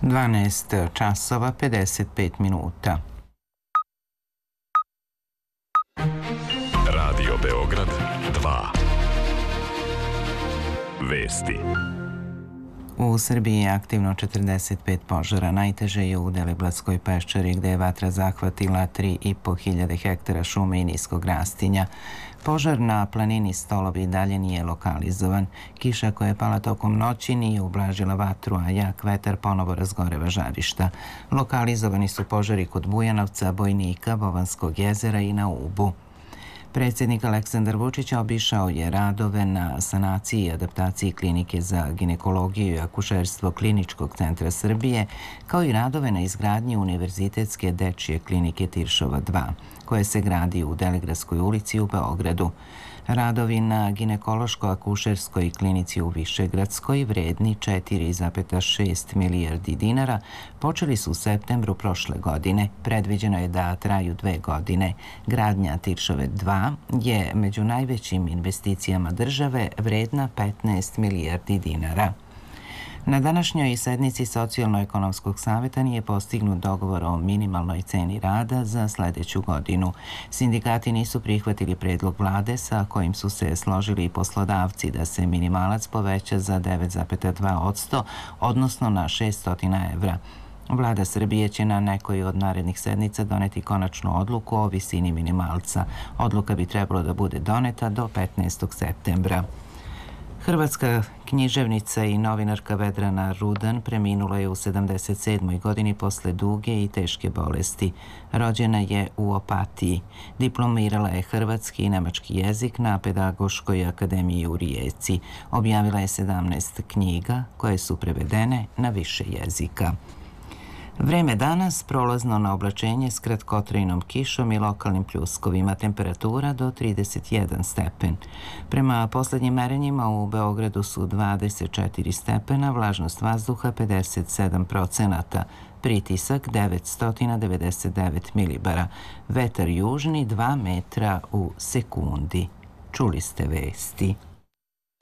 12 časova 55 minuta. Radio Beograd 2. Vesti. U Srbiji je aktivno 45 požara. Najteže je u Deliblatskoj peščari gde je vatra zahvatila 3.500 hektara šume i niskog rastinja. Požar na planini Stolovi dalje nije lokalizovan. Kiša koja je pala tokom noći nije ublažila vatru, a jak vetar ponovo razgoreva žarišta. Lokalizovani su požari kod Bujanovca, Bojnika, Bovanskog jezera i na Ubu. Predsjednik Aleksandar Vučić obišao je radove na sanaciji i adaptaciji klinike za ginekologiju i akušerstvo Kliničkog centra Srbije, kao i radove na izgradnji Univerzitetske dečije klinike Tiršova 2, koje se gradi u Deligradskoj ulici u Beogradu. Radovi na ginekološko-akušerskoj klinici u Višegradskoj, vredni 4,6 milijardi dinara, počeli su u septembru prošle godine. Predviđeno je da traju 2 godine. Gradnja Tiršove 2 je među najvećim investicijama države, vredna 15 milijardi dinara. Na današnjoj sednici Socijalno-ekonomskog savjeta nije postignut dogovor o minimalnoj ceni rada za sljedeću godinu. Sindikati nisu prihvatili predlog vlade sa kojim su se složili i poslodavci da se minimalac poveća za 9,2%, odnosno na 600 evra. Vlada Srbije će na nekoj od narednih sednica doneti konačnu odluku o visini minimalca. Odluka bi trebalo da bude doneta do 15. septembra. Hrvatska književnica i novinarka Vedrana Rudan preminula je u 77. godini posle duge i teške bolesti. Rođena je u Opatiji. Diplomirala je hrvatski i nemački jezik na Pedagoškoj akademiji u Rijeci. Objavila je 17 knjiga koje su prevedene na više jezika. Vreme danas prolazno na oblačenje s kratkotrajnom kišom i lokalnim pljuskovima, temperatura do 31 stepen. Prema poslednjim merenjima u Beogradu su 24 stepena, vlažnost vazduha 57%, pritisak 999 milibara, vetar južni 2 metra u sekundi. Čuli ste vesti.